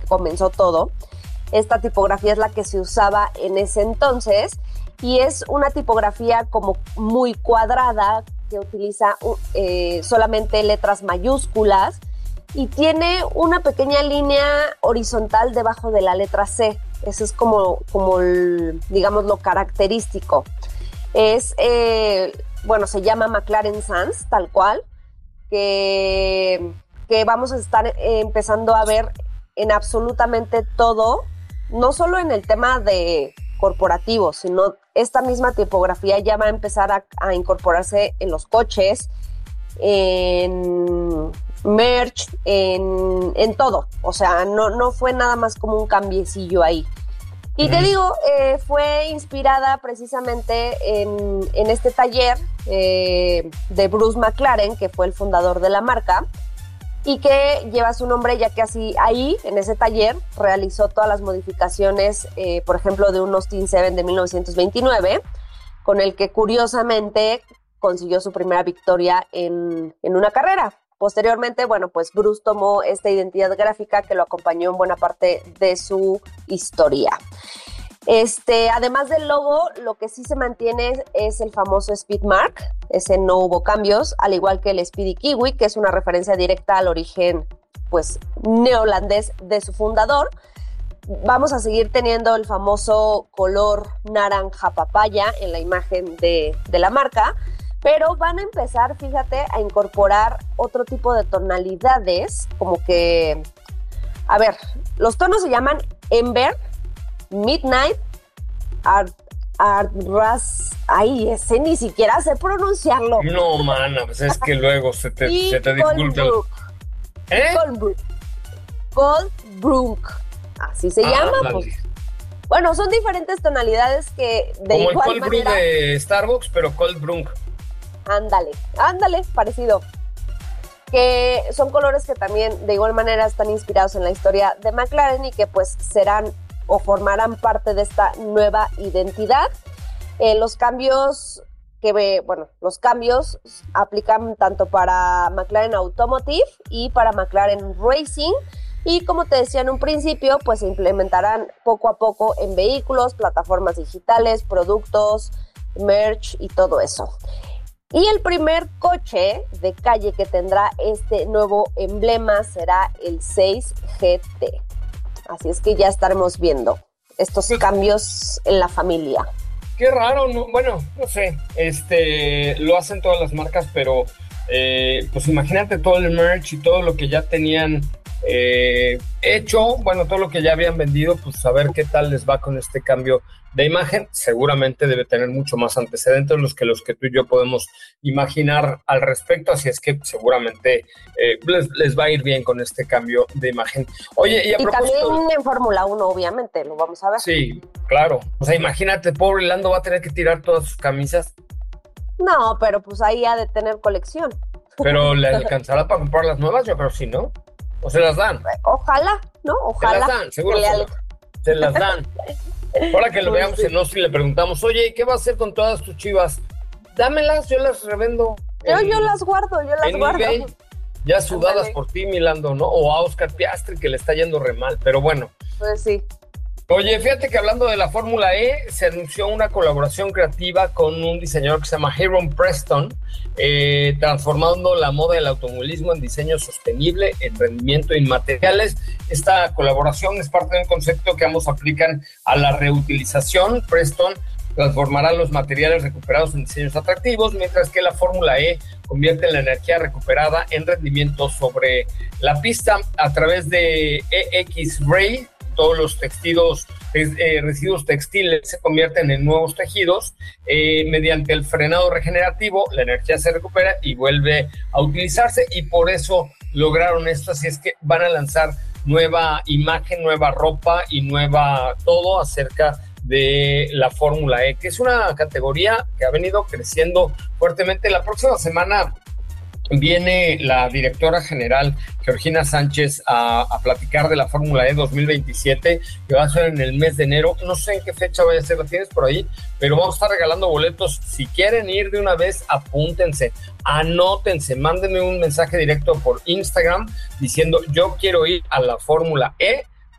comenzó todo. Esta tipografía es la que se usaba en ese entonces y es una tipografía como muy cuadrada que utiliza solamente letras mayúsculas y tiene una pequeña línea horizontal debajo de la letra C. Eso es como digamos, lo característico. Se llama McLaren Sans, tal cual, que vamos a estar empezando a ver en absolutamente todo, no solo en el tema de corporativo, sino esta misma tipografía ya va a empezar a incorporarse en los coches, en merch, en todo. O sea, no fue nada más como un cambiecillo ahí. Y te digo, fue inspirada precisamente en este taller de Bruce McLaren, que fue el fundador de la marca, y que lleva su nombre ya que así ahí, en ese taller, realizó todas las modificaciones, por ejemplo, de un Austin 7 de 1929, con el que curiosamente consiguió su primera victoria en una carrera. Posteriormente, pues Bruce tomó esta identidad gráfica que lo acompañó en buena parte de su historia. Además del logo, lo que sí se mantiene es el famoso Speed Mark. Ese no hubo cambios, al igual que el Speedy Kiwi, que es una referencia directa al origen, neoholandés de su fundador. Vamos a seguir teniendo el famoso color naranja papaya en la imagen de la marca, pero van a empezar, fíjate, a incorporar otro tipo de tonalidades, como que, los tonos se llaman Ember, Midnight, ese ni siquiera sé pronunciarlo. No, mana, pues es que luego se te dificulta. Coldbrook, así se llama, pues. Bueno, son diferentes tonalidades que de como igual el Cold Brew de Starbucks, pero Coldbrook. Ándale, parecido. Que son colores que también de igual manera están inspirados en la historia de McLaren y que serán o formarán parte de esta nueva identidad. Los cambios aplican tanto para McLaren Automotive y para McLaren Racing. Y como te decía en un principio, se implementarán poco a poco en vehículos, plataformas digitales, productos, merch y todo eso. Y el primer coche de calle que tendrá este nuevo emblema será el 6 GT. Así es que ya estaremos viendo estos cambios en la familia. Qué raro, ¿no? Bueno, no sé, lo hacen todas las marcas, pero imagínate todo el merch y todo lo que ya tenían hecho, todo lo que ya habían vendido, a ver qué tal les va con este cambio de imagen. Seguramente debe tener mucho más antecedentes los que tú y yo podemos imaginar al respecto, así es que seguramente les va a ir bien con este cambio de imagen. Oye, y también en Fórmula 1, obviamente, lo vamos a ver. Sí, claro. O sea, imagínate, pobre Lando va a tener que tirar todas sus camisas. No, pero ahí ha de tener colección. Pero ¿le alcanzará para comprar las nuevas? Yo creo que sí, ¿no? ¿O se las dan? Ojalá, ¿no? Ojalá. Se las dan, seguro se las dan. Ahora que lo veamos en Austin, le preguntamos, oye, ¿qué vas a hacer con todas tus Chivas? Dámelas, yo las revendo. Yo las guardo, eBay, ya sudadas por ti, Milando, ¿no? O a Oscar Piastri, que le está yendo re mal, pero bueno. Pues sí. Oye, fíjate que hablando de la Fórmula E, se anunció una colaboración creativa con un diseñador que se llama Heron Preston, transformando la moda del automovilismo en diseño sostenible, en rendimiento y en materiales. Esta colaboración es parte de un concepto que ambos aplican a la reutilización. Preston transformará los materiales recuperados en diseños atractivos, mientras que la Fórmula E convierte la energía recuperada en rendimiento sobre la pista a través de X-Ray. Todos los residuos textiles se convierten en nuevos tejidos. Mediante el frenado regenerativo, la energía se recupera y vuelve a utilizarse, y por eso lograron esto. Así es que van a lanzar nueva imagen, nueva ropa y nueva todo acerca de la Fórmula E, que es una categoría que ha venido creciendo fuertemente. La próxima semana viene la directora general Georgina Sánchez a platicar de la Fórmula E 2027, que va a ser en el mes de enero. No sé en qué fecha vaya a ser, la tienes por ahí, pero vamos a estar regalando boletos. Si quieren ir de una vez, apúntense, anótense, mándenme un mensaje directo por Instagram diciendo yo quiero ir a la Fórmula E